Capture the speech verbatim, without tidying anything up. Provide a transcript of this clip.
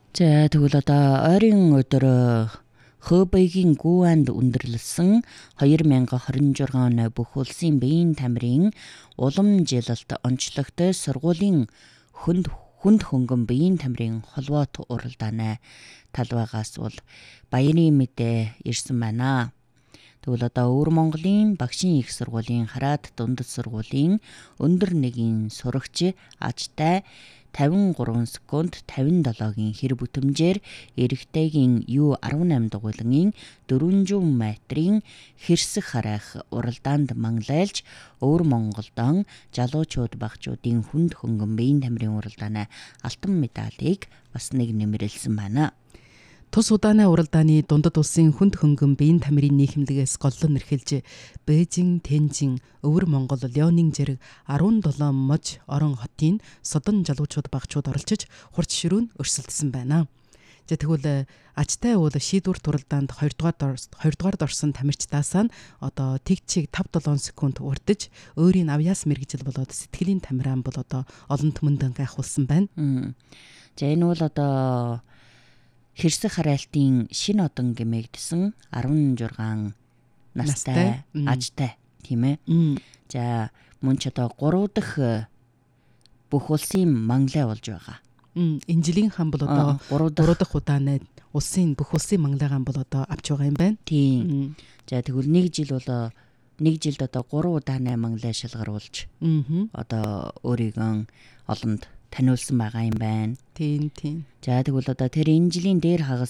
За тэгвэл одоо ойрын өдөр Хубейгийн Гуанд өндөрлсөн хоёр мянга хорин жургаан оны бүх улсын биеийн тамирын улам жилэлт онцлогт сургуулийн хүнд хүнд хөнгөн биеийн тамирын холбоот уралдааны талбайгаас бол баярын мэдээ ирсэн байна. Тэгвэл одоо Өвөр Монголын багшийн их сургуулийн Хараад дундад сургуулийн өндөр нэгийн сурагч ажтай тавин гурван секунд тавин долоогийн хэр бүтэмжээр эрэгтэйгийн Ю арван восемь дугуйлангийн дөрвөн зуун метрийн хэрсэх харайх уралдаанд манлайлж Өвөр Монголдон залуучууд багчуудын хүнд хөнгөн биеийн тамирын уралдааны алтан медалийг бас нэг нэмэрлсэн байна. Тус удааны уралдааны дундад улсын хүнд хөнгөн биеийн тамирын нийхэмлэгээс голлон нэрхэлж Бээжин, Тэнжин, Өвөр Монгол, Леонин зэрэг арван долоо мож орон хотын содон залуучууд багчууд оролцож хурц ширүүн өрсөлдсөн байна. За тэгвэл ажтай уул шийдвэрт уралдаанд хоёрдугаар хоёрдугаард орсон тамирчдаас нь одоо тэгчийг тавь долоо секунд урдж өөрийн авьяас мэргэжил болоод сэтгэлийн тамираан бол одоо олон түмэнд гайхуулсан байна. За энэ бол одоо хэрсэх харайлтын шин одон гэмээгдсэн арван зургаан настай ажтай тийм ээ. За мөн ч одоо гурав дахь бүх улсын манлай болж байгаа. Энэ жилийн хан бол одоо гурав дахь удааны улсын бүх улсын манлайгаан бол одоо авч байгаа юм байна. Тийм. За тэгвэл нэг жил бол нэг жилд одоо гурав удааны манлай шалгаруулж одоо өөрийгөө олонд таниулсан байгаа юм байна. Тийм тийм. За тэгвэл одоо тэр энэ жилийн дээр хагас